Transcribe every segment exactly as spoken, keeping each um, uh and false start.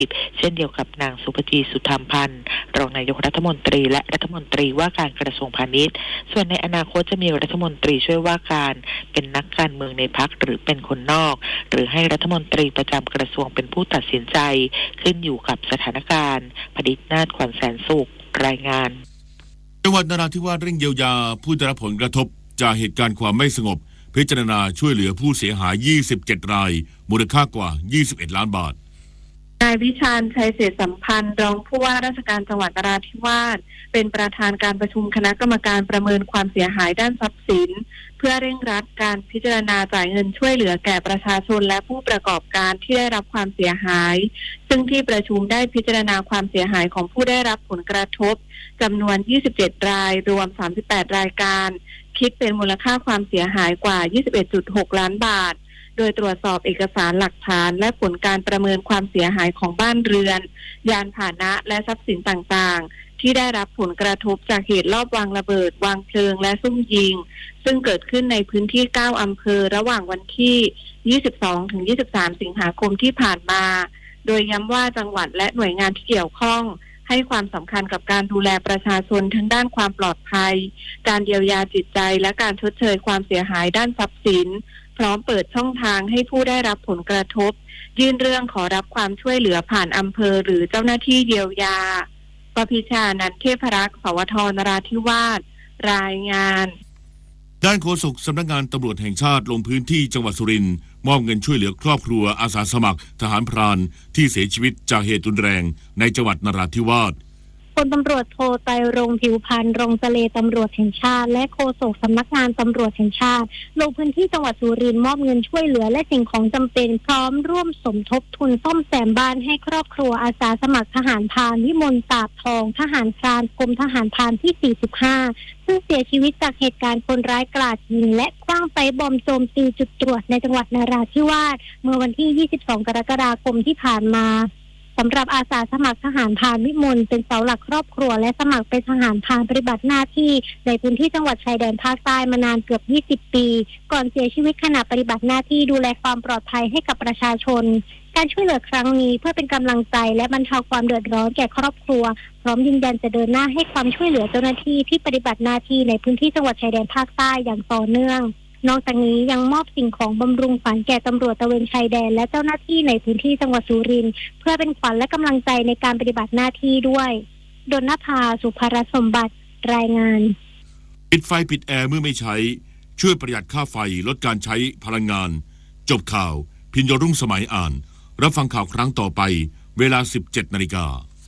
เช่นเดียวกับนางสุภจีสุธรรมพันธ์รองนายกรัฐมนตรีและรัฐมนตรีว่าการกระทรวงพาณิชย์ส่วนในอนาคตจะมีรัฐมนตรีช่วยว่าการเป็นนักการเมืองในพรรคหรือเป็นคนนอกหรือให้รัฐมนตรีประจำกระทรวงเป็นผู้ตัดสินใจขึ้นอยู่กับสถานการณ์พดิษฐ์นาถขวัญแสนสุขรายงานจังหวัดนราธิวาสเร่งเยียวยาผู้ได้รับผลกระทบจากเหตุการณ์ความไม่สงบพิจารณาช่วยเหลือผู้เสียหายยี่สิบเจ็ดรายมูลค่ากว่ายี่สิบเอ็ดล้านบาทนายวิชาญชัยเศรษฐสัมพันธ์รองผู้ว่าราชการจังหวัดนราธิวาสเป็นประธานการประชุมคณะกรรมการประเมินความเสียหายด้านทรัพย์สินเพื่อเร่งรัดการพิจารณาจ่ายเงินช่วยเหลือแก่ประชาชนและผู้ประกอบการที่ได้รับความเสียหายซึ่งที่ประชุมได้พิจารณาความเสียหายของผู้ได้รับผลกระทบจำนวนยี่สิบเจ็ดรายรวมสามสิบแปดรายการคิดเป็นมูลค่าความเสียหายกว่า ยี่สิบเอ็ดจุดหก ล้านบาทโดยตรวจสอบเอกสารหลักฐานและผลการประเมินความเสียหายของบ้านเรือนยานพาหนะและทรัพย์สินต่างๆที่ได้รับผลกระทบจากเหตุลอบวางระเบิดวางเพลิงและซุ่มยิงซึ่งเกิดขึ้นในพื้นที่เก้าอำเภอระหว่างวันที่ยี่สิบสองถึงยี่สิบสามสิงหาคมที่ผ่านมาโดยย้ำว่าจังหวัดและหน่วยงานที่เกี่ยวข้องให้ความสำคัญกับการดูแลประชาชนทั้งด้านความปลอดภัยการเยียวยาจิตใจและการชดเชยความเสียหายด้านทรัพย์สินพร้อมเปิดช่องทางให้ผู้ได้รับผลกระทบยื่นเรื่องขอรับความช่วยเหลือผ่านอำเภอหรือเจ้าหน้าที่เยียวยาปพิชานันท์เทพรักษ์สวทนราธิวาสรายงานด้านโฆษกสำนักงานตำรวจแห่งชาติลงพื้นที่จังหวัดสุรินทร์มอบเงินช่วยเหลือครอบครัวอาสาสมัครทหารพรานที่เสียชีวิตจากเหตุรุนแรงในจังหวัดนราธิวาสพลตำรวจโทไตรรงค์ผิวพรรณรองเจรตำรวจแห่งชาติและโฆษกสำนักงานตำรวจแห่งชาติลงพื้นที่จังหวัดสุรินทร์มอบเงินช่วยเหลือและสิ่งของจำเป็นพร้อมร่วมสมทบทุนซ่อมแซมบ้านให้ครอบครัวอาสาสมัครทหารพรานวิมลตาบทองทหารพรานกรมทหารพรานที่สี่สิบห้าซึ่งเสียชีวิตจากเหตุการณ์คนร้ายกราดยิงและขว้างไฟบอมโจมตีจุดตรวจในจังหวัดนราธิวาสเมื่อวันที่ยี่สิบสองกรกฎาคมที่ผ่านมาสำหรับอาสาสมัครทหารพรานวิมลเป็นเสาหลักครอบครัวและสมัครเป็นทหารพรานปฏิบัติหน้าที่ในพื้นที่จังหวัดชายแดนภาคใต้มานานเกือบยี่สิบปีก่อนเสียชีวิตขณะปฏิบัติหน้าที่ดูแลความปลอดภัยให้กับประชาชนการช่วยเหลือครั้งนี้เพื่อเป็นกำลังใจและบรรเทาความเดือดร้อนแก่ครอบครัวพร้อมยืนยันจะเดินหน้าให้ความช่วยเหลือเจ้าหน้าที่ที่ปฏิบัติหน้าที่ในพื้นที่จังหวัดชายแดนภาคใต้อย่างต่อเนื่องนอกจากนี้ยังมอบสิ่งของบำรุงขวัญแก่ตำรวจตระเวนชายแดนและเจ้าหน้าที่ในพื้นที่จังหวัดสุรินทร์เพื่อเป็นขวัญและกำลังใจในการปฏิบัติหน้าที่ด้วยดลนภาสุภรสมบัติรายงานปิดไฟปิดแอร์เมื่อไม่ใช้ช่วยประหยัดค่าไฟลดการใช้พลังงานจบข่าวพิญญรุ่งสมัยอ่านรับฟังข่าวครั้งต่อไปเวลา สิบเจ็ดนาฬิกา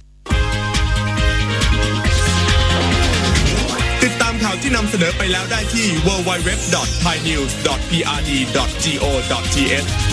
ติดตามข่าวที่นำเสนอไปแล้วได้ที่ ดับเบิลยู ดับเบิลยู ดับเบิลยู ดอท ไทยนิวส์ ดอท พี อาร์ ดี ดอท จี โอ ดอท ที เอช